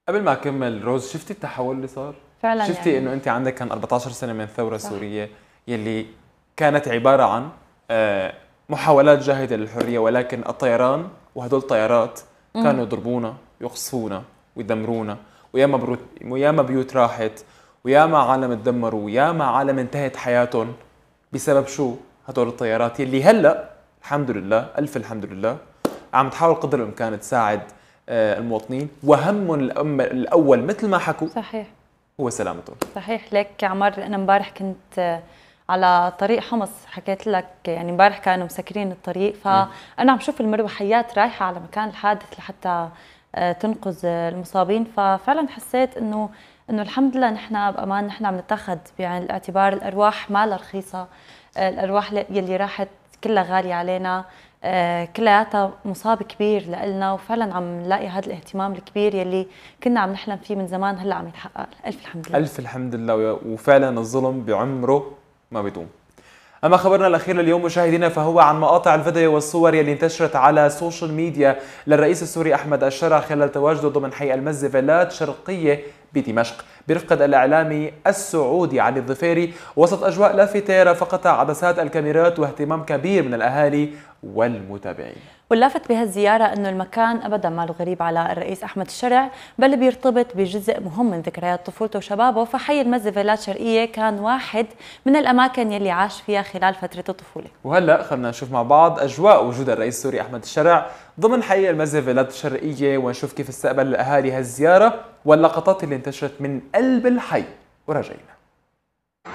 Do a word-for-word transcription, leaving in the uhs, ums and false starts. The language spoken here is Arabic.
قبل ما اكمل روز، شفتي التحول اللي صار؟ فعلا شفتي يعني انه انت عندك كان أربعة عشر سنه من الثوره صح. السوريه يلي كانت عباره عن آه، محاولات جاهده للحريه، ولكن الطيران وهدول الطيارات امم كانوا يضربونا، يقصفونا ويدمرونا، وياما بروت وياما بيوت راحت، وياما عالم تدمروا، وياما عالم انتهت حياتهم بسبب شو؟ هدول الطيارات يلي هلا الحمد لله، الف الحمد لله، عم تحاول قدر الامكان تساعد آه، المواطنين، وهمهم الأم- الاول مثل ما حكوا صحيح هو سلامتهم. صحيح. ليك عمر، انا امبارح كنت آه، على طريق حمص، حكيت لك يعني امبارح كانوا مسكرين الطريق، مم. فانا عم شوف المروحيات رايحه على مكان الحادث لحتى آه، تنقذ آه، المصابين. ففعلا حسيت انه انه الحمد لله نحن بامان، نحن عم نتاخذ بعين الاعتبار. الارواح ما لها رخيصه، آه، الارواح يلي راحت كلها غاليه علينا، آه، كلياتها مصاب كبير لإلنا، وفعلا عم نلاقي هذا الاهتمام الكبير يلي كنا عم نحلم فيه من زمان، هلا عم يتحقق. الف الحمد لله. الف الحمد لله، وفعلا الظلم بعمره ما بيدوم. أما خبرنا الأخير لليوم مشاهدينا فهو عن مقاطع الفيديو والصور يلي انتشرت على السوشيال ميديا للرئيس السوري أحمد الشرع خلال تواجده ضمن حي المزة فيلات شرقية بدمشق برفقة الإعلامي السعودي علي الظفيري، وسط أجواء لافتة رافقتها عدسات الكاميرات واهتمام كبير من الأهالي والمتابعين. واللافت بهالزيارة أنه المكان أبدا ما له غريب على الرئيس أحمد الشرع، بل بيرتبط بجزء مهم من ذكريات طفولته وشبابه. فحي المزة فيلات شرقية كان واحد من الأماكن يلي عاش فيها خلال فترة الطفولة. وهلا خلينا نشوف مع بعض أجواء وجود الرئيس السوري أحمد الشرع ضمن حي المزة فيلات الشرقية، ونشوف كيف استقبل الأهالي هالزيارة واللقطات اللي انتشرت من قلب الحي، ورجعنا.